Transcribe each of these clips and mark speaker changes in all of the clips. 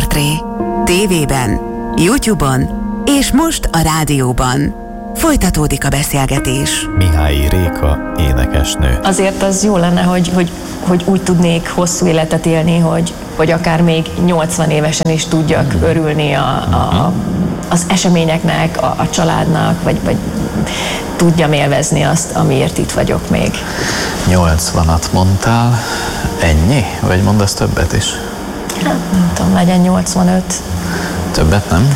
Speaker 1: Sztárportré. TV-ben, YouTube-on és most a rádióban. Folytatódik a beszélgetés.
Speaker 2: Mihályi Réka, énekesnő.
Speaker 3: Azért az jó lenne, hogy úgy tudnék hosszú életet élni, hogy akár még 80 évesen is tudjak örülni az eseményeknek, a családnak, vagy tudjam élvezni azt, amiért itt vagyok még.
Speaker 2: 80-at mondtál, ennyi? Vagy mondasz többet is?
Speaker 3: Hát, nem tudom, legyen 85.
Speaker 2: Többet nem?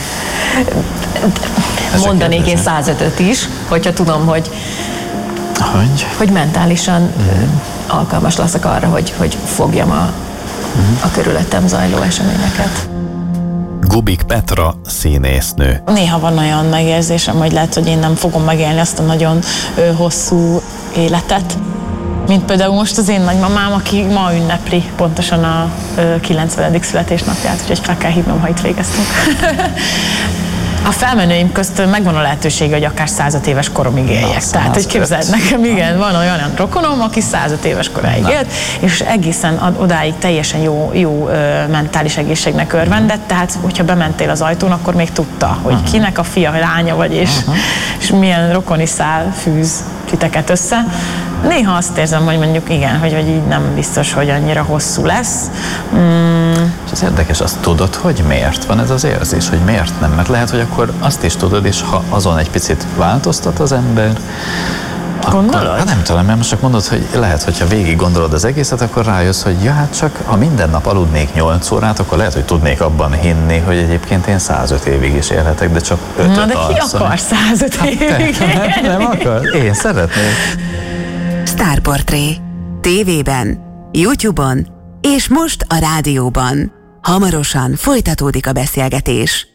Speaker 3: Mondanék én 105-öt is, hogyha tudom, hogy mentálisan alkalmas leszek arra, hogy fogjam a körülöttem zajló eseményeket.
Speaker 2: Gubik Petra, színésznő.
Speaker 4: Néha van olyan megérzésem, hogy lehet, hogy én nem fogom megélni azt a nagyon hosszú életet. Mint például most az én nagymamám, aki ma ünnepli pontosan a 90. születésnapját, úgyhogy fel kell hívnom, ha itt végeztünk. A felmenőim közt megvan a lehetősége, hogy akár 105 éves koromig éljek. Tehát, hogy képzeld nekem, igen, van olyan rokonom, aki 105 éves koráig élt, és egészen odáig teljesen jó mentális egészségnek örvendett, tehát hogyha bementél az ajtón, akkor még tudta, hogy kinek a fia, lánya vagy, és milyen rokoni szál fűz titeket össze. Néha azt érzem, hogy mondjuk igen, hogy így nem biztos, hogy annyira hosszú lesz.
Speaker 2: És ez érdekes, azt tudod, hogy miért van ez az érzés, hogy miért nem? Mert lehet, hogy akkor azt is tudod, és ha azon egy picit változtat az ember,
Speaker 4: Gondolod?
Speaker 2: Hát nem tudom, mert most csak mondod, hogy lehet, hogyha végig gondolod az egészet, akkor rájössz, hogy ja, hát csak ha minden nap aludnék 8 órát, akkor lehet, hogy tudnék abban hinni, hogy egyébként én 105 évig is élhetek, de csak 5-öt
Speaker 4: Na de ki akar 105 évig?
Speaker 2: Nem akar? Én szeretnék.
Speaker 1: Sztárportré. TV-ben, YouTube-on és most a rádióban. Hamarosan folytatódik a beszélgetés.